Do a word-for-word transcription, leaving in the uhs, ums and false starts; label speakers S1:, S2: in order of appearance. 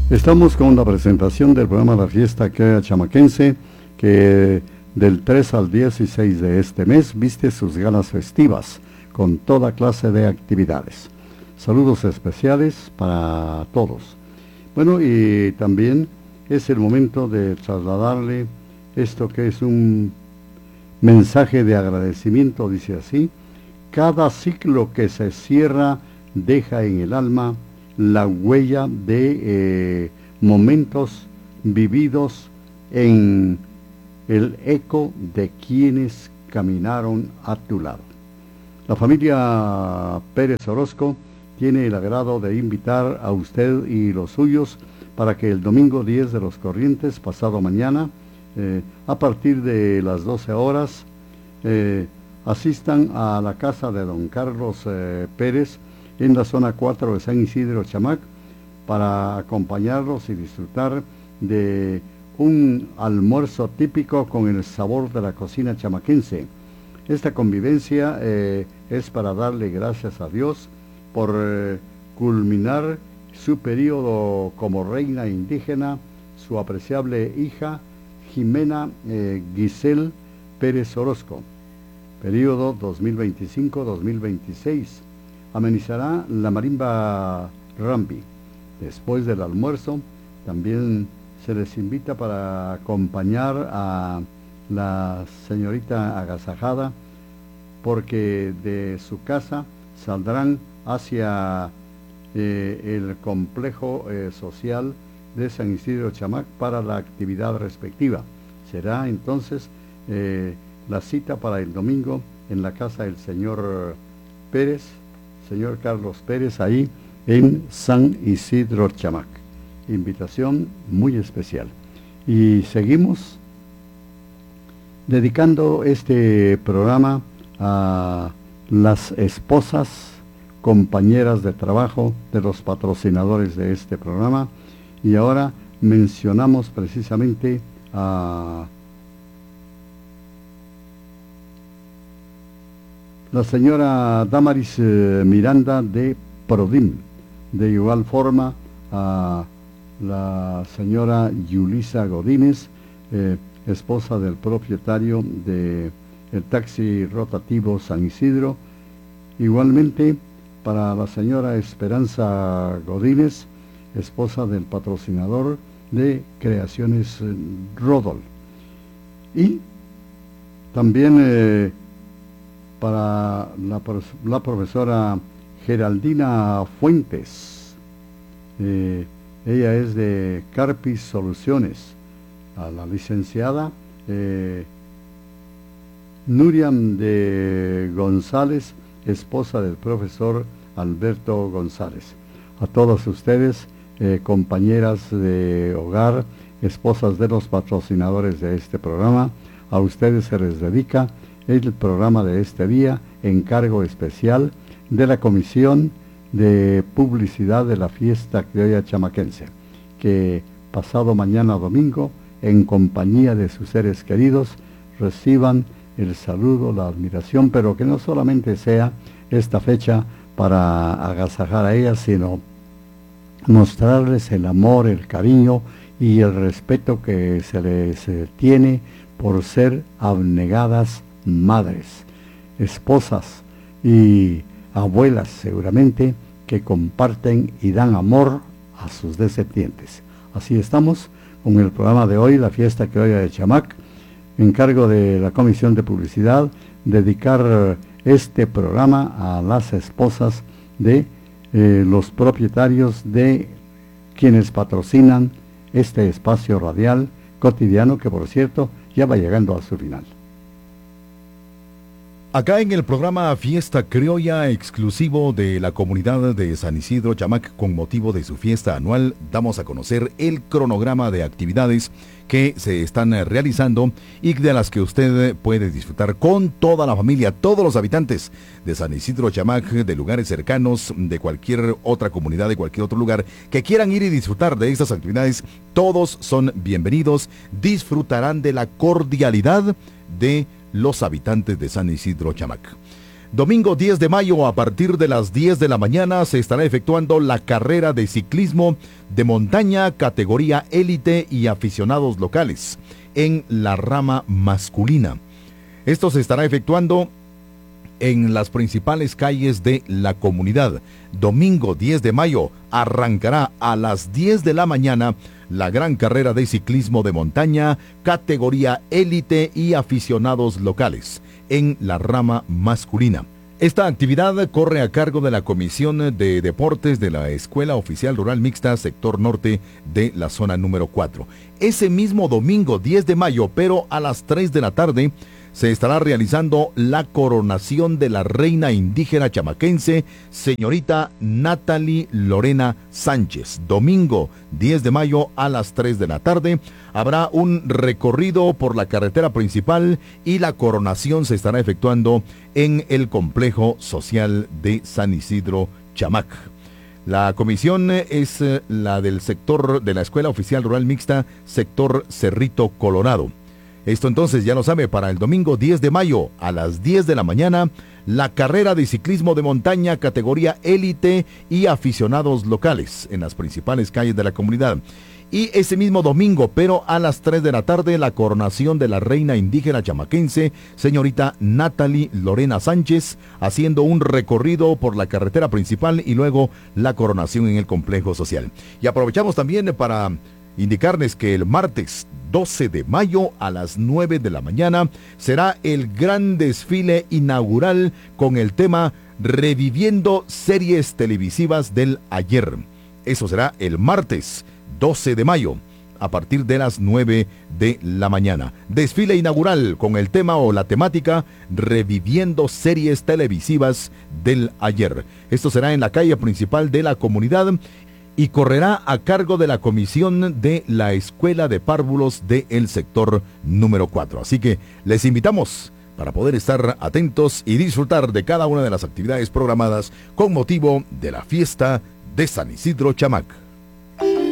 S1: Estamos con la presentación del programa La Fiesta Criolla Chamaquense, que del tres al dieciséis de este mes viste sus galas festivas con toda clase de actividades. Saludos especiales para todos. Bueno, y también es el momento de trasladarle esto que es un mensaje de agradecimiento, dice así: cada ciclo que se cierra deja en el alma la huella de eh, momentos vividos en el eco de quienes caminaron a tu lado. La familia Pérez Orozco tiene el agrado de invitar a usted y los suyos para que el domingo diez de los Corrientes, pasado mañana, eh, a partir de las doce horas, eh, asistan a la casa de don Carlos eh, Pérez en la zona cuatro de San Isidro Chamac, para acompañarlos y disfrutar de un almuerzo típico con el sabor de la cocina chamaquense. Esta convivencia eh, es para darle gracias a Dios por eh, culminar su periodo como reina indígena, su apreciable hija Jimena eh, Giselle Pérez Orozco, periodo dos mil veinticinco a dos mil veintiséis. Amenizará la marimba Rambi. Después del almuerzo también se les invita para acompañar a la señorita agasajada, porque de su casa saldrán hacia eh, el complejo eh, social de San Isidro Chamac para la actividad respectiva. Será entonces eh, la cita para el domingo en la casa del señor Pérez, señor Carlos Pérez, ahí en San Isidro Chamac. Invitación muy especial. Y seguimos dedicando este programa a las esposas, compañeras de trabajo de los patrocinadores de este programa, y ahora mencionamos precisamente a la señora Damaris eh, Miranda de Prodim, de igual forma a la señora Yulisa Godínez, eh, esposa del propietario de el taxi rotativo San Isidro. Igualmente para la señora Esperanza Godínez, esposa del patrocinador de Creaciones eh, Rodol. Y también eh, para la, la profesora Geraldina Fuentes, eh, ella es de Carpis Soluciones. A la licenciada eh, Nuriam de González, esposa del profesor Alberto González. A todos ustedes, eh, compañeras de hogar, esposas de los patrocinadores de este programa, a ustedes se les dedica el programa de este día, encargo especial de la Comisión de Publicidad de la Fiesta Criolla Chamaquense, que pasado mañana domingo, en compañía de sus seres queridos, reciban el saludo, la admiración, pero que no solamente sea esta fecha para agasajar a ellas, sino mostrarles el amor, el cariño y el respeto que se les eh, tiene por ser abnegadas madres, esposas y abuelas seguramente, que comparten y dan amor a sus descendientes. Así estamos con el programa de hoy, La Fiesta Criolla de Chamac, encargo de la Comisión de Publicidad, dedicar este programa a las esposas de eh, los propietarios de quienes patrocinan este espacio radial cotidiano, que por cierto ya va llegando a su final.
S2: Acá en el programa Fiesta Criolla, exclusivo de la comunidad de San Isidro Chamac, con motivo de su fiesta anual, damos a conocer el cronograma de actividades que se están realizando y de las que usted puede disfrutar con toda la familia, todos los habitantes de San Isidro Chamac, de lugares cercanos, de cualquier otra comunidad, de cualquier otro lugar, que quieran ir y disfrutar de estas actividades. Todos son bienvenidos, disfrutarán de la cordialidad de los habitantes de San Isidro Chamac. Domingo diez de mayo, a partir de las diez de la mañana, se estará efectuando la carrera de ciclismo de montaña, categoría élite y aficionados locales, en la rama masculina. Esto se estará efectuando en las principales calles de la comunidad. Domingo diez de mayo arrancará a las diez de la mañana la gran carrera de ciclismo de montaña, categoría élite y aficionados locales, en la rama masculina. Esta actividad corre a cargo de la Comisión de Deportes de la Escuela Oficial Rural Mixta, sector norte de la zona número cuatro. Ese mismo domingo diez de mayo, pero a las tres de la tarde, se estará realizando la coronación de la reina indígena chamaquense, señorita Natalie Lorena Sánchez. Domingo diez de mayo a las tres de la tarde habrá un recorrido por la carretera principal y la coronación se estará efectuando en el complejo social de San Isidro Chamac. La comisión es la del sector de la Escuela Oficial Rural Mixta, sector Cerrito Colorado. Esto entonces ya lo sabe, para el domingo diez de mayo a las diez de la mañana, la carrera de ciclismo de montaña categoría élite y aficionados locales en las principales calles de la comunidad. Y ese mismo domingo, pero a las tres de la tarde, la coronación de la reina indígena chamaquense, señorita Natalie Lorena Sánchez, haciendo un recorrido por la carretera principal y luego la coronación en el complejo social. Y aprovechamos también para indicarles que el martes doce de mayo a las nueve de la mañana será el gran desfile inaugural con el tema Reviviendo series televisivas del ayer. Eso será el martes doce de mayo a partir de las nueve de la mañana. Desfile inaugural con el tema o la temática Reviviendo series televisivas del ayer. Esto será en la calle principal de la comunidad y correrá a cargo de la comisión de la Escuela de Párvulos del sector número cuatro. Así que les invitamos para poder estar atentos y disfrutar de cada una de las actividades programadas con motivo de la fiesta de San Isidro Chamac.